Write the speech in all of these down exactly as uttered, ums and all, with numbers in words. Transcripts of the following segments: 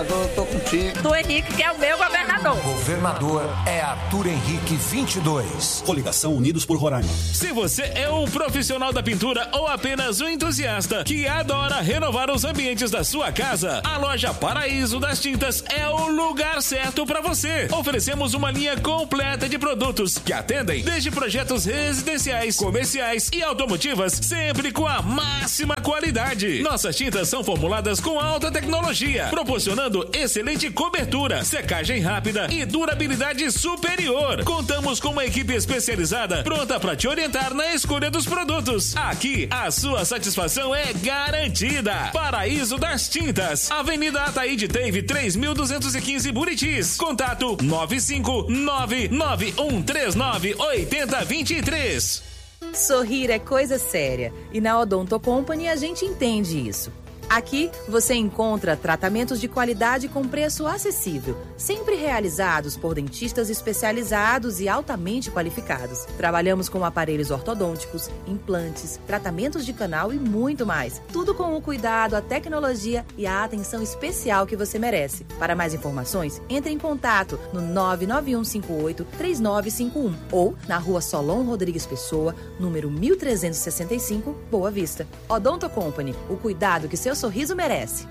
Eu tô contigo. Do Henrique, que é o meu governador. Governador é Arthur Henrique vinte e dois. Coligação Unidos por Roraima. Se você é um profissional da pintura ou apenas um entusiasta que adora renovar os ambientes da sua casa, a loja Paraíso das Tintas é o lugar certo para você. Oferecemos uma linha completa de produtos que atendem desde projetos residenciais, comerciais e automotivas, sempre com a máxima qualidade. Nossas tintas são formuladas com alta tecnologia, proporcionando excelente cobertura, secagem rápida e durabilidade superior. Contamos com uma equipe especializada pronta para te orientar na escolha dos produtos. Aqui, a sua satisfação é garantida. Paraíso das Tintas, Avenida Ataíde Teve, três mil duzentos e quinze, Buritis. Contato nove cinco nove nove um três nove oito zero dois três. Sorrir é coisa séria e na Odonto Company a gente entende isso. Aqui você encontra tratamentos de qualidade com preço acessível, sempre realizados por dentistas especializados e altamente qualificados. Trabalhamos com aparelhos ortodônticos, implantes, tratamentos de canal e muito mais. Tudo com o cuidado, a tecnologia e a atenção especial que você merece. Para mais informações, entre em contato no nove nove um cinco oito três nove cinco um ou na Rua Solon Rodrigues Pessoa, número mil trezentos e sessenta e cinco, Boa Vista. Odonto Company, o cuidado que seu sorriso merece.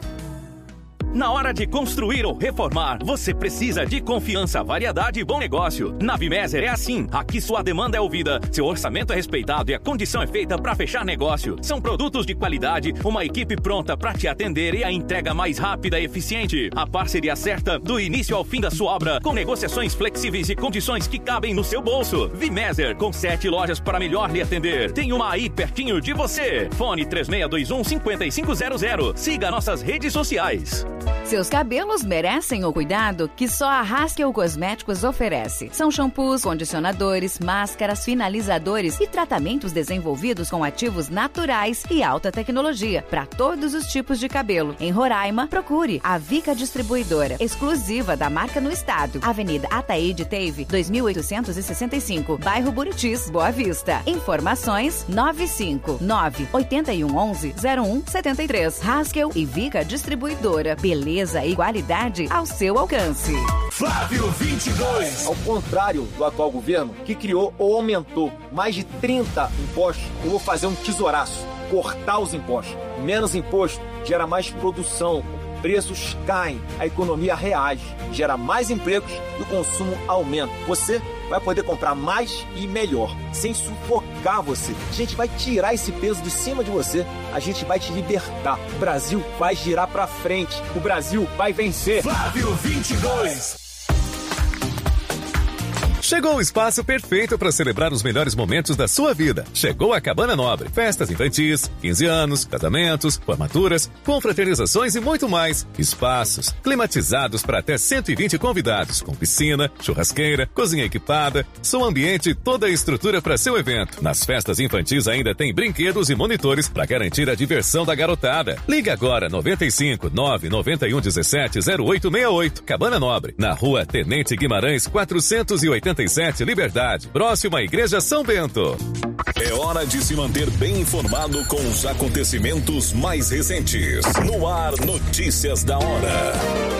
Na hora de construir ou reformar, você precisa de confiança, variedade e bom negócio. Na Vimeser é assim. Aqui sua demanda é ouvida, seu orçamento é respeitado e a condição é feita para fechar negócio. São produtos de qualidade, uma equipe pronta para te atender e a entrega mais rápida e eficiente. A parceria certa do início ao fim da sua obra, com negociações flexíveis e condições que cabem no seu bolso. Vimeser, com sete lojas para melhor lhe atender. Tem uma aí pertinho de você. Fone três seis dois um cinco cinco zero zero. Siga nossas redes sociais. Seus cabelos merecem o cuidado que só a Haskell Cosméticos oferece. São shampoos, condicionadores, máscaras, finalizadores e tratamentos desenvolvidos com ativos naturais e alta tecnologia para todos os tipos de cabelo. Em Roraima, procure a Vica Distribuidora, exclusiva da marca no estado. Avenida Ataíde Teve, dois mil oitocentos e sessenta e cinco, bairro Buritis, Boa Vista. Informações nove cinco nove oito um um um zero um sete três. Haskell e Vica Distribuidora. Beleza e qualidade ao seu alcance. Flávio vinte e dois. Ao contrário do atual governo, que criou ou aumentou mais de trinta impostos, eu vou fazer um tesouraço, cortar os impostos. Menos imposto gera mais produção, preços caem, a economia reage, gera mais empregos e o consumo aumenta. Você vai poder comprar mais e melhor, sem sufocar você. A gente vai tirar esse peso de cima de você, a gente vai te libertar. O Brasil vai girar pra frente, o Brasil vai vencer. Flávio vinte e dois. Chegou o espaço perfeito para celebrar os melhores momentos da sua vida. Chegou a Cabana Nobre. Festas infantis, quinze anos, casamentos, formaturas, confraternizações e muito mais. Espaços climatizados para até cento e vinte convidados, com piscina, churrasqueira, cozinha equipada, som ambiente e toda a estrutura para seu evento. Nas festas infantis ainda tem brinquedos e monitores para garantir a diversão da garotada. Ligue agora noventa e cinco, nove nove um, dezessete, zero oito seis oito. Cabana Nobre, na Rua Tenente Guimarães, quatrocentos e oitenta e sete, Liberdade, próximo à Igreja São Bento. É hora de se manter bem informado com os acontecimentos mais recentes. No ar, notícias da hora.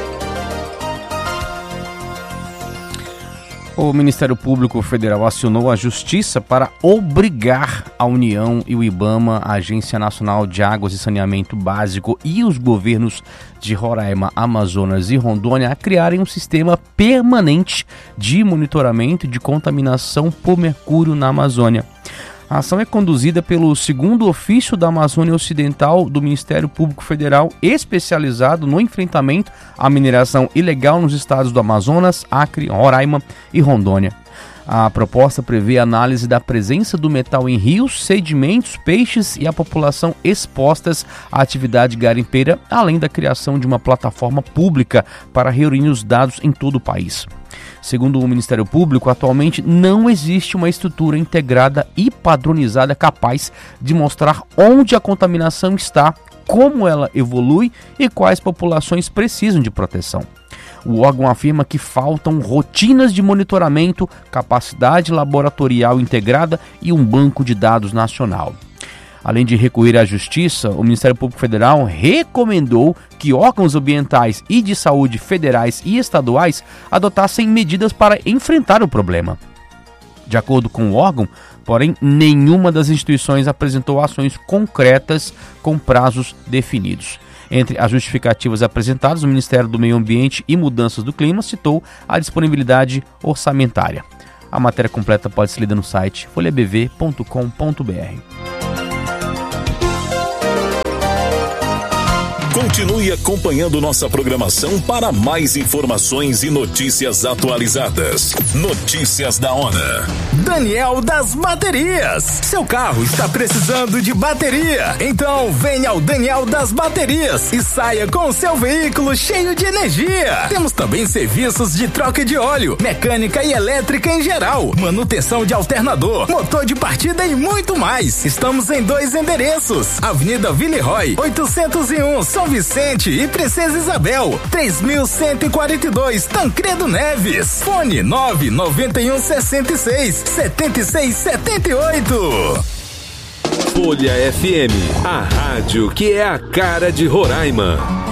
O Ministério Público Federal acionou a Justiça para obrigar a União e o IBAMA, a Agência Nacional de Águas e Saneamento Básico, e os governos de Roraima, Amazonas e Rondônia a criarem um sistema permanente de monitoramento de contaminação por mercúrio na Amazônia. A ação é conduzida pelo segundo ofício da Amazônia Ocidental do Ministério Público Federal, especializado no enfrentamento à mineração ilegal nos estados do Amazonas, Acre, Roraima e Rondônia. A proposta prevê a análise da presença do metal em rios, sedimentos, peixes e a população expostas à atividade garimpeira, além da criação de uma plataforma pública para reunir os dados em todo o país. Segundo o Ministério Público, atualmente não existe uma estrutura integrada e padronizada capaz de mostrar onde a contaminação está, como ela evolui e quais populações precisam de proteção. O órgão afirma que faltam rotinas de monitoramento, capacidade laboratorial integrada e um banco de dados nacional. Além de recorrer à Justiça, o Ministério Público Federal recomendou que órgãos ambientais e de saúde federais e estaduais adotassem medidas para enfrentar o problema. De acordo com o órgão, porém, nenhuma das instituições apresentou ações concretas com prazos definidos. Entre as justificativas apresentadas, o Ministério do Meio Ambiente e Mudanças do Clima citou a disponibilidade orçamentária. A matéria completa pode ser lida no site folha b v ponto com ponto b r. Continue acompanhando nossa programação para mais informações e notícias atualizadas. Notícias da hora. Daniel das Baterias. Seu carro está precisando de bateria? Então venha ao Daniel das Baterias e saia com o seu veículo cheio de energia. Temos também serviços de troca de óleo, mecânica e elétrica em geral, manutenção de alternador, motor de partida e muito mais. Estamos em dois endereços: Avenida Villeroy, oitocentos e um, São Vicente e Princesa Isabel, três mil cento e quarenta e dois, Tancredo Neves. Fone nove nove um sessenta e seis, setenta e seis setenta e oito. Folha F M, a rádio que é a cara de Roraima.